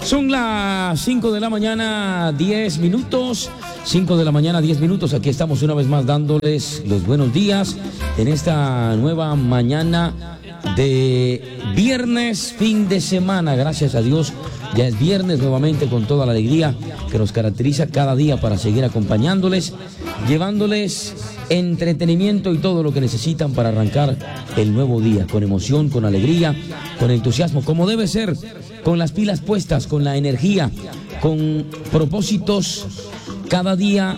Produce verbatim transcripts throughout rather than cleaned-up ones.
Son las cinco de la mañana, diez minutos. cinco de la mañana, diez minutos. Aquí estamos una vez más dándoles los buenos días en esta nueva mañana de viernes, fin de semana. Gracias a Dios, ya es viernes nuevamente con toda la alegría que nos caracteriza cada día para seguir acompañándoles, llevándoles entretenimiento y todo lo que necesitan para arrancar el nuevo día, con emoción, con alegría, con entusiasmo, como debe ser, con las pilas puestas, con la energía, con propósitos cada día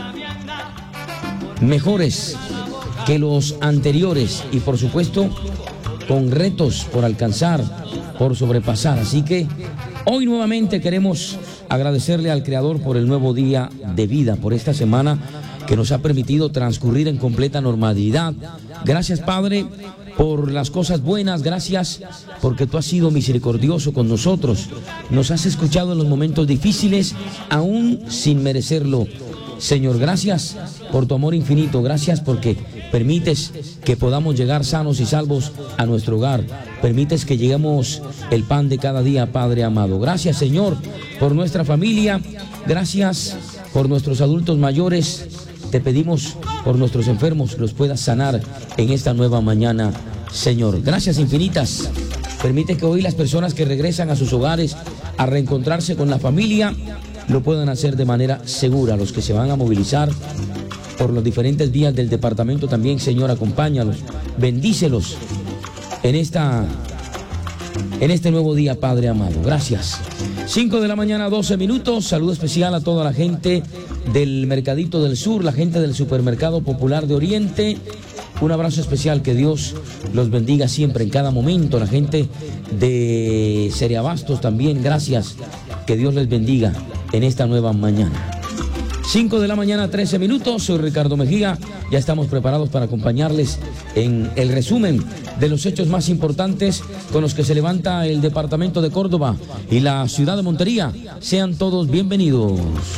mejores que los anteriores y por supuesto con retos por alcanzar, por sobrepasar. Así que hoy nuevamente queremos agradecerle al Creador por el nuevo día de vida, por esta semana que nos ha permitido transcurrir en completa normalidad. Gracias, Padre, por las cosas buenas. Gracias porque tú has sido misericordioso con nosotros. Nos has escuchado en los momentos difíciles, aún sin merecerlo. Señor, gracias por tu amor infinito. Gracias porque permites que podamos llegar sanos y salvos a nuestro hogar. Permites que lleguemos el pan de cada día, Padre amado. Gracias, Señor, por nuestra familia. Gracias por nuestros adultos mayores. Te pedimos por nuestros enfermos los puedas sanar en esta nueva mañana, Señor. Gracias infinitas. Permite que hoy las personas que regresan a sus hogares a reencontrarse con la familia lo puedan hacer de manera segura. Los que se van a movilizar por los diferentes vías del departamento también, Señor, acompáñalos, bendícelos en esta, en este nuevo día, Padre amado. Gracias. cinco de la mañana, doce minutos. Saludo especial a toda la gente del Mercadito del Sur, la gente del Supermercado Popular de Oriente. Un abrazo especial, que Dios los bendiga siempre, en cada momento. La gente de Seriabastos también, gracias. Que Dios les bendiga en esta nueva mañana. cinco de la mañana, trece minutos. Soy Ricardo Mejía. Ya estamos preparados para acompañarles en el resumen de los hechos más importantes con los que se levanta el departamento de Córdoba y la ciudad de Montería. Sean todos bienvenidos.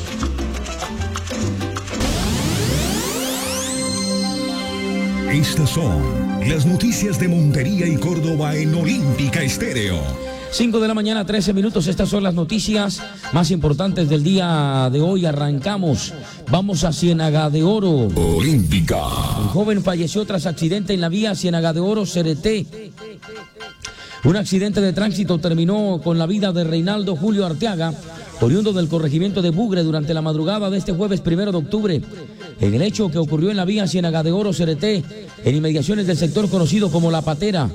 Estas son las noticias de Montería y Córdoba en Olímpica Estéreo. cinco de la mañana, trece minutos. Estas son las noticias más importantes del día de hoy. Arrancamos. Vamos a Ciénaga de Oro. Olímpica. Un joven falleció tras accidente en la vía Ciénaga de Oro, Cereté. Un accidente de tránsito terminó con la vida de Reinaldo Julio Arteaga, oriundo del corregimiento de Bugre, durante la madrugada de este jueves primero de octubre. En el hecho que ocurrió en la vía Ciénaga de Oro, Cereté, en inmediaciones del sector conocido como La Patera.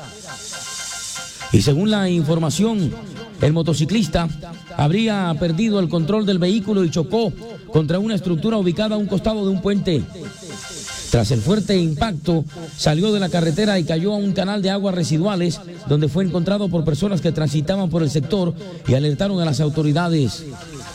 Y según la información, el motociclista habría perdido el control del vehículo y chocó contra una estructura ubicada a un costado de un puente. Tras el fuerte impacto, salió de la carretera y cayó a un canal de aguas residuales, donde fue encontrado por personas que transitaban por el sector y alertaron a las autoridades.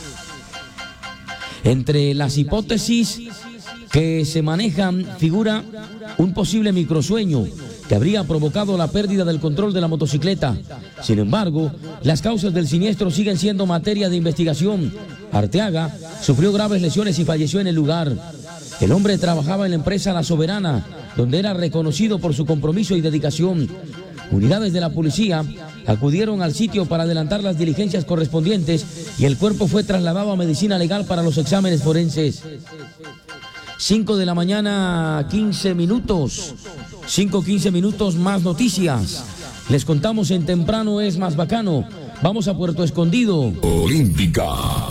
Entre las hipótesis que se manejan figura un posible microsueño que habría provocado la pérdida del control de la motocicleta. Sin embargo, las causas del siniestro siguen siendo materia de investigación. Arteaga sufrió graves lesiones y falleció en el lugar. El hombre trabajaba en la empresa La Soberana, donde era reconocido por su compromiso y dedicación. Unidades de la policía acudieron al sitio para adelantar las diligencias correspondientes y el cuerpo fue trasladado a medicina legal para los exámenes forenses. cinco de la mañana, quince minutos. cinco, quince minutos, más noticias. Les contamos en Temprano es más bacano. Vamos a Puerto Escondido. Olímpica.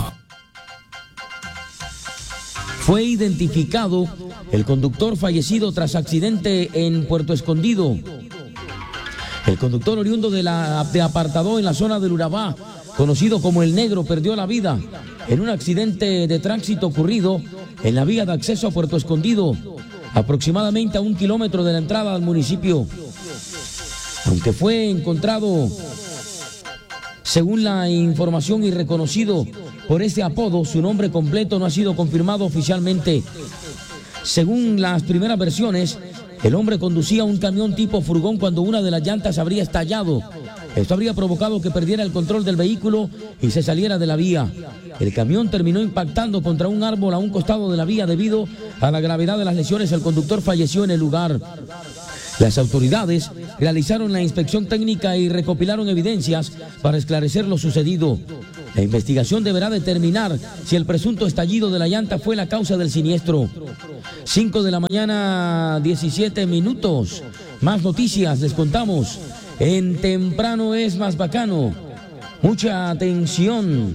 Fue identificado el conductor fallecido tras accidente en Puerto Escondido. El conductor oriundo de, la, de Apartadó, en la zona del Urabá, conocido como El Negro, perdió la vida en un accidente de tránsito ocurrido en la vía de acceso a Puerto Escondido, aproximadamente a un kilómetro de la entrada al municipio. Aunque fue encontrado, según la información, y reconocido por este apodo, su nombre completo no ha sido confirmado oficialmente. Según las primeras versiones, el hombre conducía un camión tipo furgón cuando una de las llantas habría estallado. Esto habría provocado que perdiera el control del vehículo y se saliera de la vía. El camión terminó impactando contra un árbol a un costado de la vía. Debido a la gravedad de las lesiones, el conductor falleció en el lugar. Las autoridades realizaron la inspección técnica y recopilaron evidencias para esclarecer lo sucedido. La investigación deberá determinar si el presunto estallido de la llanta fue la causa del siniestro. cinco de la mañana, diecisiete minutos. Más noticias les contamos en Temprano es Más Bacano. Mucha atención.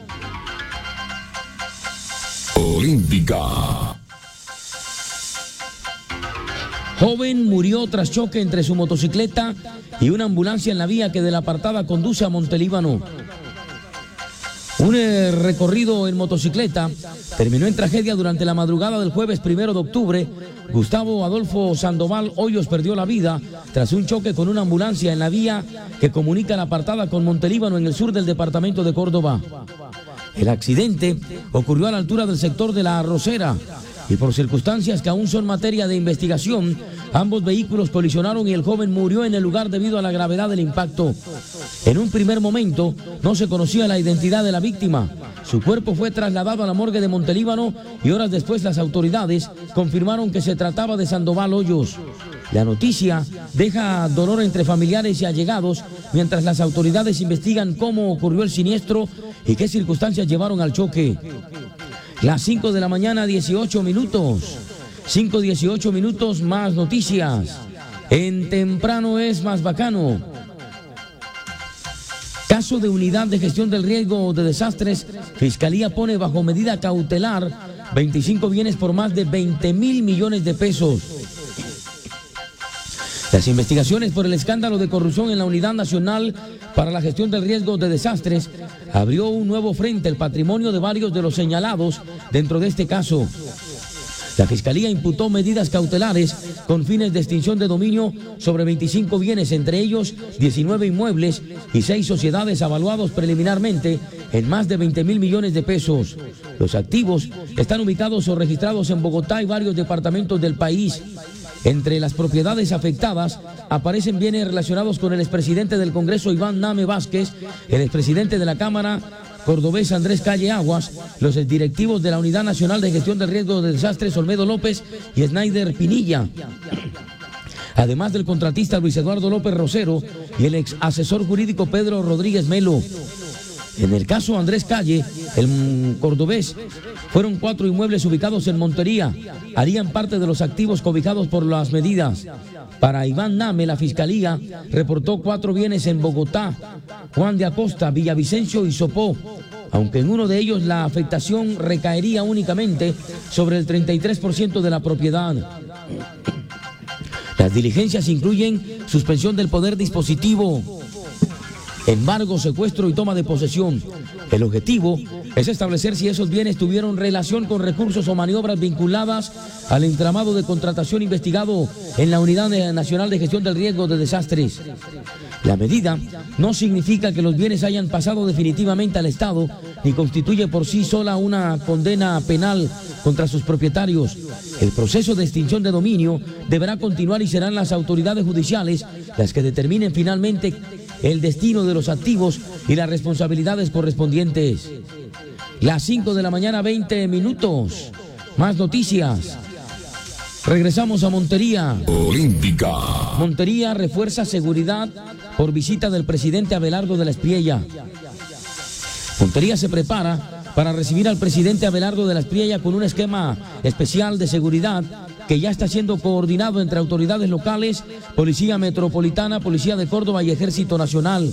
Olímpica. Joven murió tras choque entre su motocicleta y una ambulancia en la vía que de la apartada conduce a Montelíbano. Un eh, recorrido en motocicleta terminó en tragedia durante la madrugada del jueves primero de octubre. Gustavo Adolfo Sandoval Hoyos perdió la vida tras un choque con una ambulancia en la vía que comunica la apartada con Montelíbano en el sur del departamento de Córdoba. El accidente ocurrió a la altura del sector de La Arrocera y por circunstancias que aún son materia de investigación, ambos vehículos colisionaron y el joven murió en el lugar debido a la gravedad del impacto. En un primer momento no se conocía la identidad de la víctima. Su cuerpo fue trasladado a la morgue de Montelíbano y horas después las autoridades confirmaron que se trataba de Sandoval Hoyos. La noticia deja dolor entre familiares y allegados mientras las autoridades investigan cómo ocurrió el siniestro y qué circunstancias llevaron al choque. Las cinco de la mañana, dieciocho minutos. cinco, dieciocho minutos, más noticias. En Temprano es Más Bacano. Caso de Unidad de Gestión del Riesgo de Desastres, Fiscalía pone bajo medida cautelar veinticinco bienes por más de veinte mil millones de pesos. Las investigaciones por el escándalo de corrupción en la Unidad Nacional para la Gestión del Riesgo de Desastres abrió un nuevo frente al patrimonio de varios de los señalados dentro de este caso. La Fiscalía imputó medidas cautelares con fines de extinción de dominio sobre veinticinco bienes, entre ellos diecinueve inmuebles y seis sociedades avaluados preliminarmente en más de veinte mil millones de pesos. Los activos están ubicados o registrados en Bogotá y varios departamentos del país. Entre las propiedades afectadas aparecen bienes relacionados con el expresidente del Congreso Iván Name Vázquez, el expresidente de la Cámara cordobés Andrés Calle Aguas, los exdirectivos de la Unidad Nacional de Gestión del Riesgo de Desastres Olmedo López y Snyder Pinilla, además del contratista Luis Eduardo López Rosero y el ex asesor jurídico Pedro Rodríguez Melo. En el caso Andrés Calle, el cordobés, fueron cuatro inmuebles ubicados en Montería, harían parte de los activos cobijados por las medidas. Para Iván Name, la Fiscalía reportó cuatro bienes en Bogotá, Juan de Acosta, Villavicencio y Sopó, aunque en uno de ellos la afectación recaería únicamente sobre el treinta y tres por ciento de la propiedad. Las diligencias incluyen suspensión del poder dispositivo, embargo, secuestro y toma de posesión. El objetivo es establecer si esos bienes tuvieron relación con recursos o maniobras vinculadas al entramado de contratación investigado en la Unidad Nacional de Gestión del Riesgo de Desastres. La medida no significa que los bienes hayan pasado definitivamente al Estado, ni constituye por sí sola una condena penal contra sus propietarios. El proceso de extinción de dominio deberá continuar y serán las autoridades judiciales las que determinen finalmente el destino de los activos y las responsabilidades correspondientes. Las cinco de la mañana, veinte minutos. Más noticias. Regresamos a Montería. Olímpica. Montería refuerza seguridad por visita del presidente Abelardo de la Espriella. Montería se prepara para recibir al presidente Abelardo de la Espriella con un esquema especial de seguridad que ya está siendo coordinado entre autoridades locales, Policía Metropolitana, Policía de Córdoba y Ejército Nacional.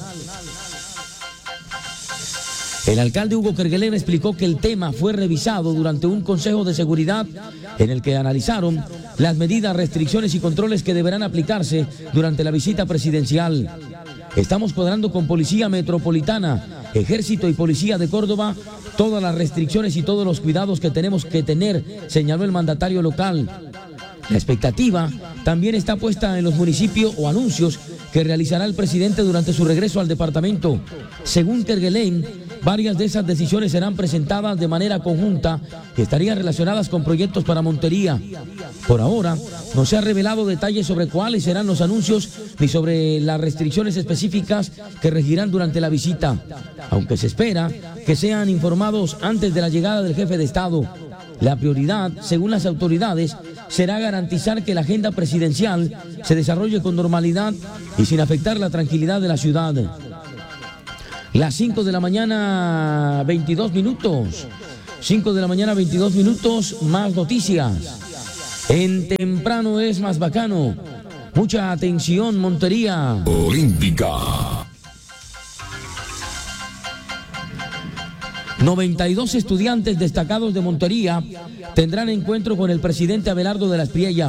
El alcalde Hugo Kerguelen explicó que el tema fue revisado durante un consejo de seguridad en el que analizaron las medidas, restricciones y controles que deberán aplicarse durante la visita presidencial. Estamos cuadrando con Policía Metropolitana, Ejército y Policía de Córdoba todas las restricciones y todos los cuidados que tenemos que tener, señaló el mandatario local. La expectativa también está puesta en los municipios o anuncios que realizará el presidente durante su regreso al departamento. Según Kerguelen, varias de esas decisiones serán presentadas de manera conjunta y estarían relacionadas con proyectos para Montería. Por ahora, no se ha revelado detalles sobre cuáles serán los anuncios ni sobre las restricciones específicas que regirán durante la visita, aunque se espera que sean informados antes de la llegada del jefe de Estado. La prioridad, según las autoridades, será garantizar que la agenda presidencial se desarrolle con normalidad y sin afectar la tranquilidad de la ciudad. Las cinco de la mañana, veintidós minutos. cinco de la mañana, veintidós minutos, más noticias. En temprano es más bacano. Mucha atención, Montería. Olímpica. noventa y dos estudiantes destacados de Montería tendrán encuentro con el presidente Abelardo de la Espriella.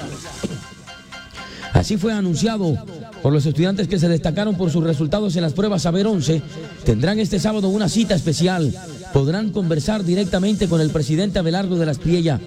Así fue anunciado por los estudiantes que se destacaron por sus resultados en las pruebas Saber once. Tendrán este sábado una cita especial. Podrán conversar directamente con el presidente Abelardo de la Espriella.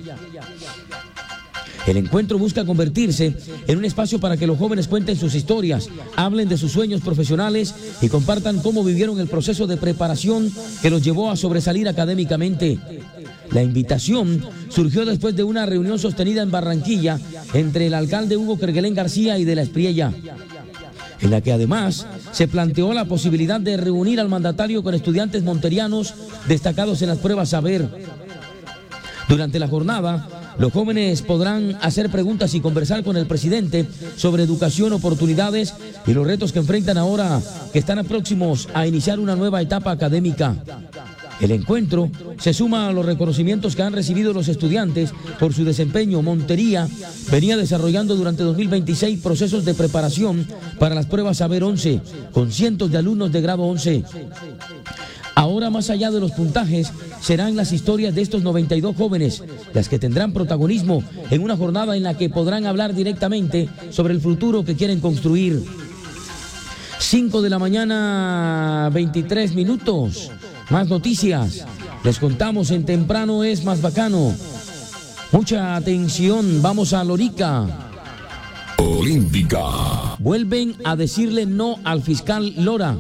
El encuentro busca convertirse en un espacio para que los jóvenes cuenten sus historias, hablen de sus sueños profesionales y compartan cómo vivieron el proceso de preparación que los llevó a sobresalir académicamente. La invitación surgió después de una reunión sostenida en Barranquilla entre el alcalde Hugo Kerguelén García y de la Espriella, en la que además se planteó la posibilidad de reunir al mandatario con estudiantes monterianos destacados en las pruebas Saber. Durante la jornada, los jóvenes podrán hacer preguntas y conversar con el presidente sobre educación, oportunidades y los retos que enfrentan ahora que están próximos a iniciar una nueva etapa académica. El encuentro se suma a los reconocimientos que han recibido los estudiantes por su desempeño. Montería venía desarrollando durante dos mil veintiséis procesos de preparación para las pruebas Saber once con cientos de alumnos de grado once. Ahora, más allá de los puntajes, serán las historias de estos noventa y dos jóvenes las que tendrán protagonismo en una jornada en la que podrán hablar directamente sobre el futuro que quieren construir. cinco de la mañana, veintitrés minutos. Más noticias. Les contamos en temprano es más bacano. Mucha atención, vamos a Lorica. Olímpica. Vuelven a decirle no al fiscal Lora.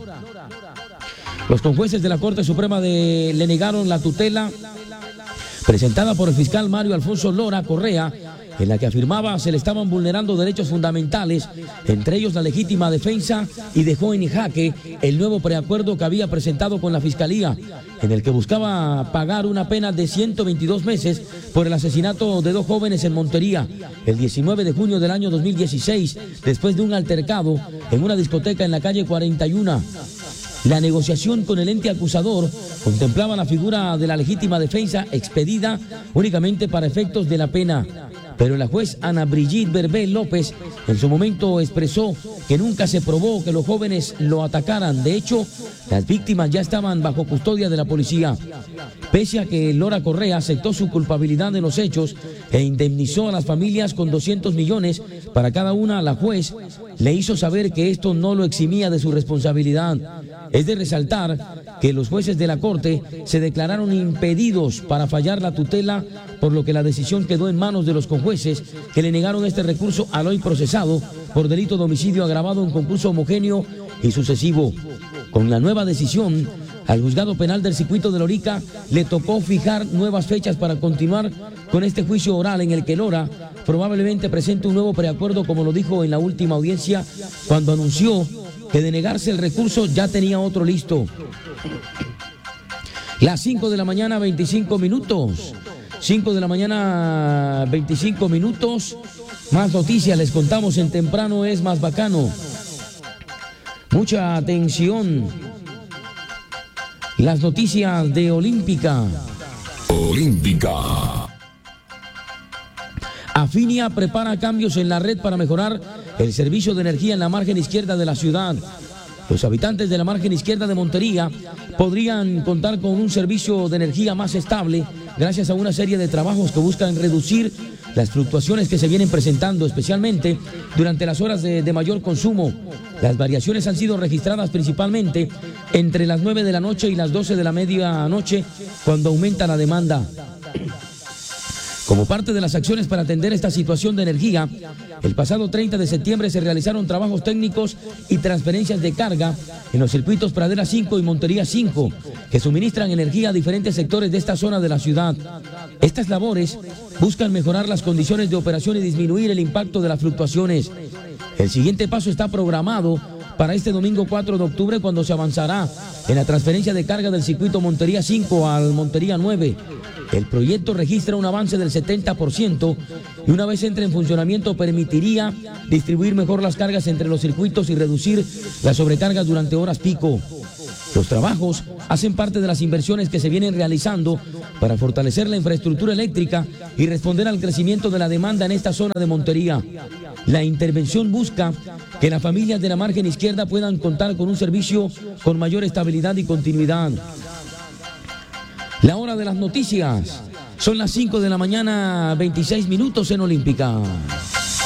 Los conjueces de la Corte Suprema de, le negaron la tutela presentada por el fiscal Mario Alfonso Lora Correa, en la que afirmaba se le estaban vulnerando derechos fundamentales, entre ellos la legítima defensa, y dejó en jaque el nuevo preacuerdo que había presentado con la Fiscalía, en el que buscaba pagar una pena de ciento veintidós meses por el asesinato de dos jóvenes en Montería, el diecinueve de junio del año dos mil dieciséis, después de un altercado en una discoteca en la calle cuarenta y uno. La negociación con el ente acusador contemplaba la figura de la legítima defensa expedida únicamente para efectos de la pena. Pero la juez Ana Brigitte Berbé López en su momento expresó que nunca se probó que los jóvenes lo atacaran. De hecho, las víctimas ya estaban bajo custodia de la policía. Pese a que Lora Correa aceptó su culpabilidad en los hechos e indemnizó a las familias con doscientos millones para cada una, la juez le hizo saber que esto no lo eximía de su responsabilidad. Es de resaltar que los jueces de la Corte se declararon impedidos para fallar la tutela, por lo que la decisión quedó en manos de los conjueces, que le negaron este recurso al hoy procesado por delito de homicidio agravado en concurso homogéneo y sucesivo. Con la nueva decisión, al juzgado penal del circuito de Lorica le tocó fijar nuevas fechas para continuar con este juicio oral, en el que Lora probablemente presente un nuevo preacuerdo, como lo dijo en la última audiencia, cuando anunció que de negarse el recurso ya tenía otro listo. Las cinco de la mañana, veinticinco minutos. cinco de la mañana, veinticinco minutos. Más noticias les contamos en temprano es más bacano. Mucha atención. Las noticias de Olímpica. Olímpica. Afinia prepara cambios en la red para mejorar el servicio de energía en la margen izquierda de la ciudad. Los habitantes de la margen izquierda de Montería podrían contar con un servicio de energía más estable gracias a una serie de trabajos que buscan reducir las fluctuaciones que se vienen presentando, especialmente durante las horas de, de mayor consumo. Las variaciones han sido registradas principalmente entre las nueve de la noche y las doce de la medianoche, cuando aumenta la demanda. Como parte de las acciones para atender esta situación de energía, el pasado treinta de septiembre se realizaron trabajos técnicos y transferencias de carga en los circuitos Pradera cinco y Montería cinco, que suministran energía a diferentes sectores de esta zona de la ciudad. Estas labores buscan mejorar las condiciones de operación y disminuir el impacto de las fluctuaciones. El siguiente paso está programado para este domingo cuatro de octubre, cuando se avanzará en la transferencia de carga del circuito Montería cinco al Montería nueve. El proyecto registra un avance del setenta por ciento y una vez entre en funcionamiento permitiría distribuir mejor las cargas entre los circuitos y reducir las sobrecargas durante horas pico. Los trabajos hacen parte de las inversiones que se vienen realizando para fortalecer la infraestructura eléctrica y responder al crecimiento de la demanda en esta zona de Montería. La intervención busca que las familias de la margen izquierda puedan contar con un servicio con mayor estabilidad y continuidad. La hora de las noticias. Son las cinco de la mañana, veintiséis minutos en Olímpica.